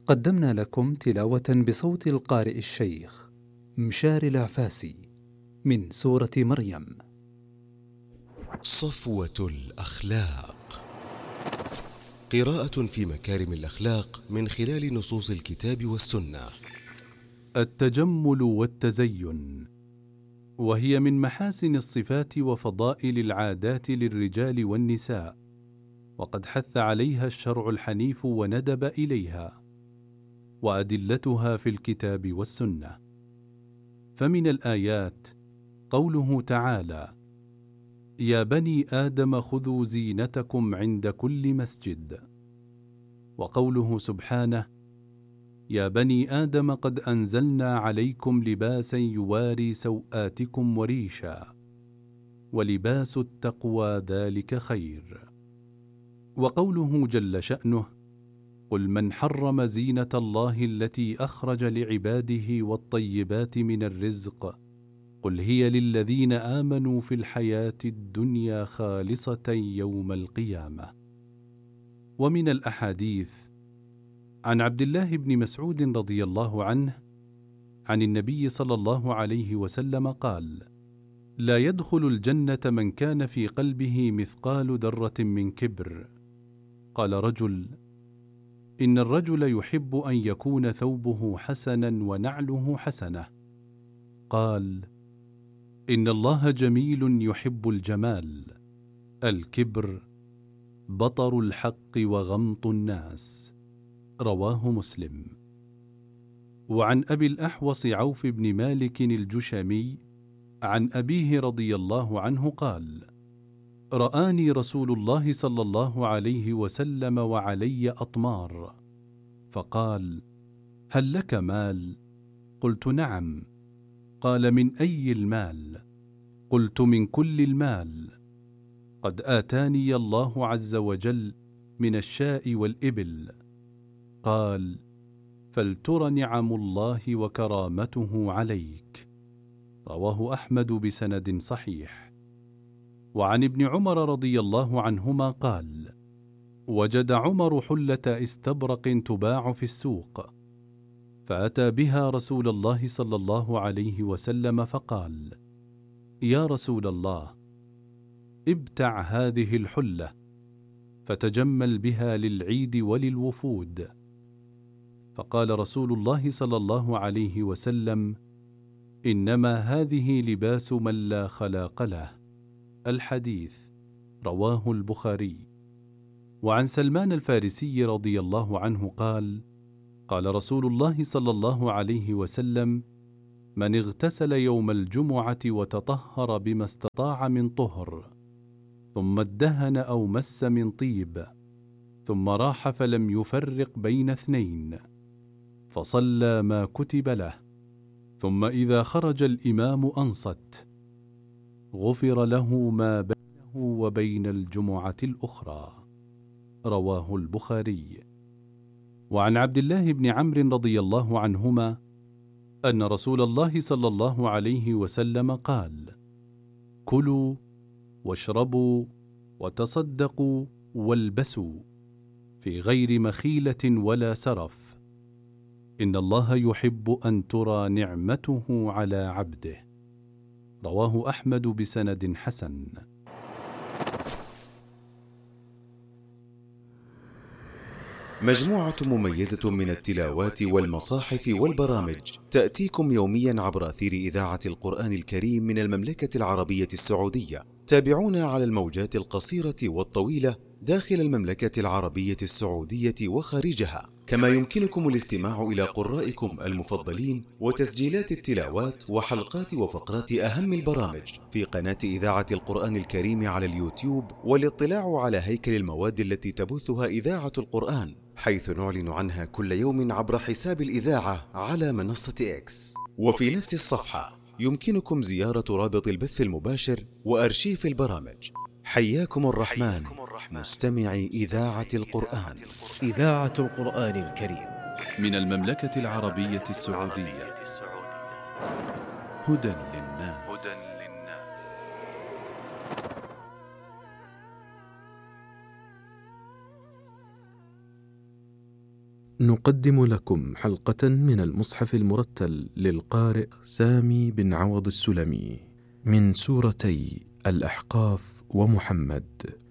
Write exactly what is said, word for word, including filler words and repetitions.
قدمنا لكم تلاوة بصوت القارئ الشيخ مشار العفاسي من سورة مريم. صفوة الأخلاق، قراءة في مكارم الأخلاق من خلال نصوص الكتاب والسنة. التجمل والتزين، وهي من محاسن الصفات وفضائل العادات للرجال والنساء، وقد حث عليها الشرع الحنيف وندب إليها، وأدلتها في الكتاب والسنة. فمن الآيات قوله تعالى: يا بني آدم خذوا زينتكم عند كل مسجد، وقوله سبحانه: يا بني آدم قد أنزلنا عليكم لباسا يواري سوآتكم وريشا، ولباس التقوى ذلك خير. وقوله جل شأنه: قل من حرم زينة الله التي أخرج لعباده والطيبات من الرزق قل هي للذين آمنوا في الحياة الدنيا خالصة يوم القيامة. ومن الأحاديث عن عبد الله بن مسعود رضي الله عنه عن النبي صلى الله عليه وسلم قال: لا يدخل الجنة من كان في قلبه مثقال ذرة من كبر. قال رجل: إن الرجل يحب أن يكون ثوبه حسنا ونعله حسنة. قال: إن الله جميل يحب الجمال. الكبر بطر الحق وغمط الناس. رواه مسلم. وعن أبي الأحوص عوف بن مالك الجشمي عن أبيه رضي الله عنه قال: رآني رسول الله صلى الله عليه وسلم وعلي أطمار، فقال: هل لك مال؟ قلت: نعم. قال: من أي المال؟ قلت: من كل المال. قد آتاني الله عز وجل من الشاء والإبل. قال: فلتر نعم الله وكرامته عليك. رواه أحمد بسند صحيح. وعن ابن عمر رضي الله عنهما قال: وجد عمر حلة استبرق تباع في السوق، فأتى بها رسول الله صلى الله عليه وسلم فقال: يا رسول الله، ابتع هذه الحلة فتجمل بها للعيد وللوفود. فقال رسول الله صلى الله عليه وسلم: إنما هذه لباس من لا خلاق له. الحديث رواه البخاري. وعن سلمان الفارسي رضي الله عنه قال: قال رسول الله صلى الله عليه وسلم: من اغتسل يوم الجمعة وتطهر بما استطاع من طهر، ثم ادهن أو مس من طيب، ثم راح فلم يفرق بين اثنين، فصلى ما كتب له، ثم إذا خرج الإمام أنصت، غفر له ما بينه وبين الجمعة الأخرى. رواه البخاري. وعن عبد الله بن عمرو رضي الله عنهما أن رسول الله صلى الله عليه وسلم قال: كلوا واشربوا وتصدقوا والبسوا في غير مخيلة ولا سرف، إن الله يحب أن ترى نعمته على عبده. رواه أحمد بسند حسن. مجموعة مميزة من التلاوات والمصاحف والبرامج تأتيكم يوميا عبر أثير إذاعة القرآن الكريم من المملكة العربية السعودية. تابعونا على الموجات القصيرة والطويلة داخل المملكة العربية السعودية وخارجها، كما يمكنكم الاستماع إلى قرائكم المفضلين وتسجيلات التلاوات وحلقات وفقرات أهم البرامج في قناة إذاعة القرآن الكريم على اليوتيوب، والاطلاع على هيكل المواد التي تبثها إذاعة القرآن، حيث نعلن عنها كل يوم عبر حساب الإذاعة على منصة إكس. وفي نفس الصفحة يمكنكم زيارة رابط البث المباشر وأرشيف البرامج. حياكم الرحمن مستمعي إذاعة القرآن. إذاعة القرآن الكريم من المملكة العربية السعودية. هدى للناس. نقدم لكم حلقة من المصحف المرتل للقارئ سامي بن عوض السلمي من سورتي الأحقاف ومحمد.